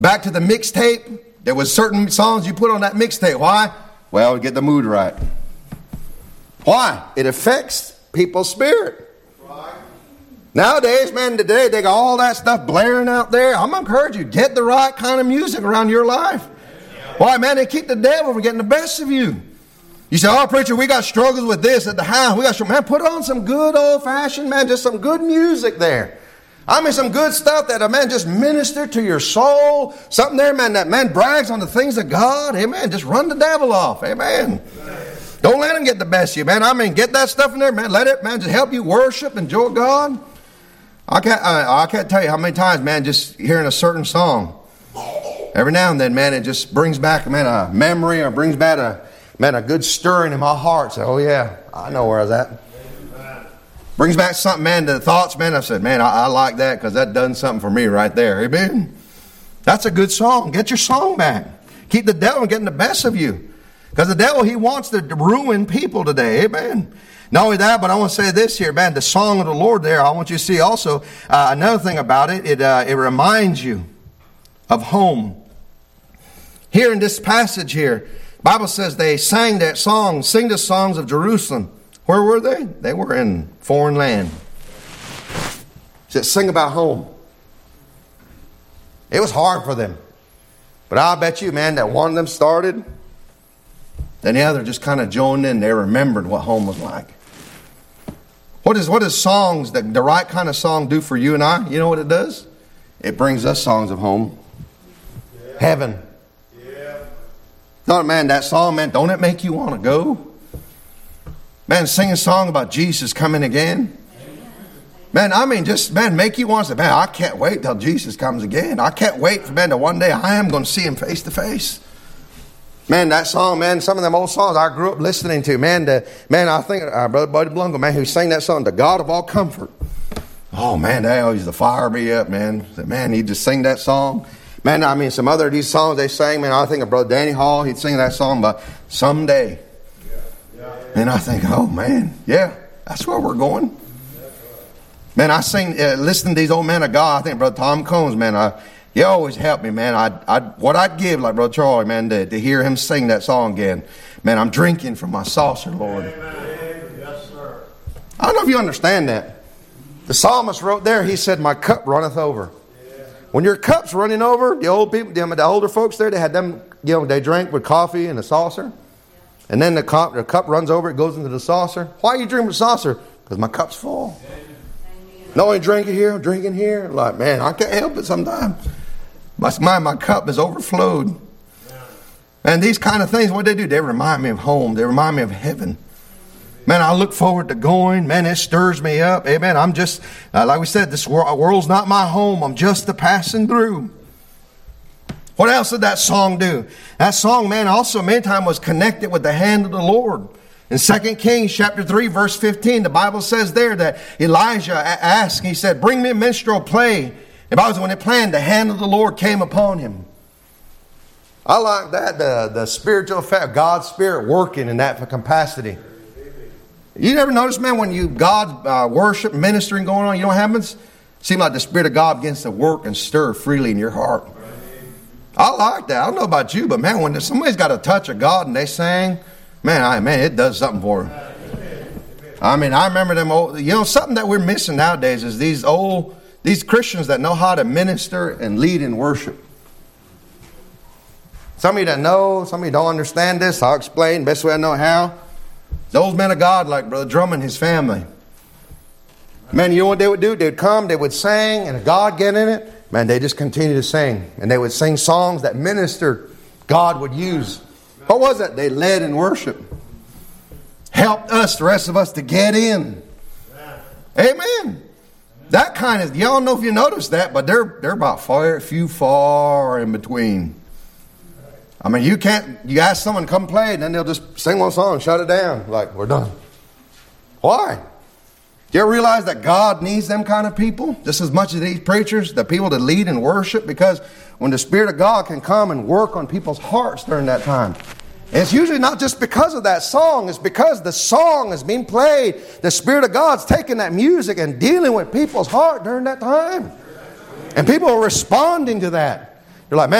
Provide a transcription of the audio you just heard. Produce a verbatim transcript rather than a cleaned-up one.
Back to the mixtape. There was certain songs you put on that mixtape. Why? Well, to get the mood right. Why? It affects people's spirit. Right. Nowadays, man, today they got all that stuff blaring out there. I'm going to encourage you, get the right kind of music around your life. Why, man, they keep the devil from getting the best of you. You say, oh, preacher, we got struggles with this at the house. We got, man, put on some good old-fashioned, man, just some good music there. I mean, some good stuff that, man, just minister to your soul. Something there, man, that man brags on the things of God. Amen. Just run the devil off. Amen. Don't let him get the best of you, man. I mean, get that stuff in there, man. Let it, man, just help you worship, enjoy God. I can't, I, I can't tell you how many times, man, just hearing a certain song. Every now and then, man, it just brings back, man, a memory or brings back a, man, a good stirring in my heart. So, oh, yeah, I know where I was at. Brings back something, man, to the thoughts, man. I said, man, I, I like that because that done something for me right there. Amen. That's a good song. Get your song back. Keep the devil from getting the best of you. Because the devil, he wants to ruin people today. Amen. Not only that, but I want to say this here, man. The song of the Lord there, I want you to see also uh, another thing about it. It, uh, it reminds you of home. Here in this passage here, the Bible says they sang that song, sing the songs of Jerusalem. Where were they? They were in foreign land. It said, sing about home. It was hard for them. But I bet you, man, that one of them started, then the other just kind of joined in. They remembered what home was like. What is what does songs, the, the right kind of song, do for you and I? You know what it does? It brings us songs of home. Yeah. Heaven. Yeah. Thought, man, that song, man, don't it make you want to go? Man, sing a song about Jesus coming again. Man, I mean, just, man, make you want to say, man, I can't wait till Jesus comes again. I can't wait for, man, that one day I am going to see him face to face. Man, that song, man, some of them old songs I grew up listening to, man, the, man, I think, uh, Brother Buddy Blungo, man, who sang that song, The God of All Comfort. Oh, man, that always used to fire me up, man. Man, he'd just sing that song. Man, I mean, some other of these songs they sang, man, I think of Brother Danny Hall, he'd sing that song about someday. And I think, oh, man, yeah, that's where we're going. Man, I sing, uh, listen to these old men of God. I think Brother Tom Combs, man, I, he always helped me, man. I, I, what I'd give, like Brother Charlie, man, to, to hear him sing that song again. Man, I'm drinking from my saucer, Lord. Amen. Yes, sir. I don't know if you understand that. The psalmist wrote there, he said, my cup runneth over. Yeah. When your cup's running over, the old people, the, the older folks there, they had them, you know, they drank with coffee in a saucer. And then the cup, the cup runs over, it goes into the saucer. Why are you drinking the saucer? Because my cup's full. Amen. No, I drink it here, I'm drinking here. Like, man, I can't help it sometimes. My, my, my cup is overflowed. Yeah. And these kind of things, what they do, they remind me of home. They remind me of heaven. Man, I look forward to going. Man, it stirs me up. Amen. I'm just, uh, like we said, this world, world's not my home. I'm just a passing through. What else did that song do? That song, man, also many times was connected with the hand of the Lord. In Second Kings chapter three, verse fifteen, the Bible says there that Elijah asked, he said, bring me a minstrel play. The Bible says when it planned, the hand of the Lord came upon him. I like that, the, the spiritual effect of God's Spirit working in that capacity. You never notice, man, when you God uh, worship, ministering going on, you know what happens? It seems like the Spirit of God begins to work and stir freely in your heart. I like that. I don't know about you, but man, when somebody's got a touch of God and they sing, man, I, man, it does something for them. I mean, I remember them old, you know, something that we're missing nowadays is these old, these Christians that know how to minister and lead in worship. Some of you that know, some of you don't understand this, I'll explain best way I know how. Those men of God like Brother Drummond and his family. Man, you know what they would do? They would come, they would sing, and if God get in it, man, they just continue to sing. And they would sing songs that ministered God would use. What was it? They led in worship. Helped us, the rest of us, to get in. Amen. That kind of, y'all don't know if you noticed that, but they're they're about far, few far in between. I mean, you can't, you ask someone to come play, and then they'll just sing one song and shut it down. Like, we're done. Why? Do you ever realize that God needs them kind of people just as much as these preachers, the people to lead and worship? Because when the Spirit of God can come and work on people's hearts during that time, and it's usually not just because of that song, it's because the song is being played. The Spirit of God's taking that music and dealing with people's heart during that time. And people are responding to that. You're like, man,